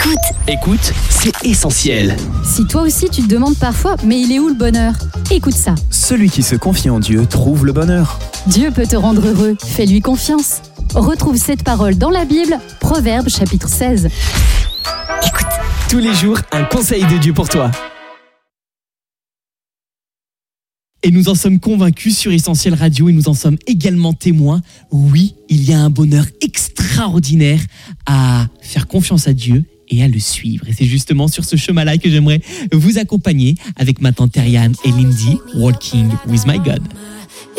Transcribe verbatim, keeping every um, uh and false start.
Écoute. Écoute, c'est essentiel. Si toi aussi tu te demandes parfois, mais il est où le bonheur ? Écoute ça. Celui qui se confie en Dieu trouve le bonheur. Dieu peut te rendre heureux, fais-lui confiance. Retrouve cette parole dans la Bible, Proverbes chapitre seize. Écoute. Tous les jours, un conseil de Dieu pour toi. Et nous en sommes convaincus sur Essentiel Radio et nous en sommes également témoins. Oui, il y a un bonheur extraordinaire à faire confiance à Dieu et à le suivre. Et c'est justement sur ce chemin-là que j'aimerais vous accompagner avec ma tante Ariane et Lindy, Walking with My God.